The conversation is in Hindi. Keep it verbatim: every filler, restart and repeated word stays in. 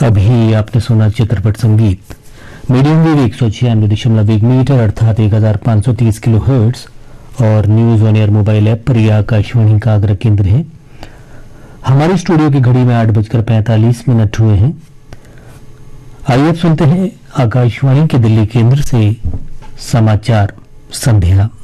अभी आपने सुना चित्रपट संगीत। मीडियम वेव एक सौ छियानवे दशमलव एक मीटर अर्थात एक हजार पांच सौ तीस किलो हर्ट्स और news on air mobile app पर यह आकाशवाणी का अग्र केंद्र है। हमारे स्टूडियो की घड़ी में आठ बजकर पैंतालीस मिनट हुए हैं। आइए अब सुनते हैं आकाशवाणी के दिल्ली केंद्र से समाचार संध्या।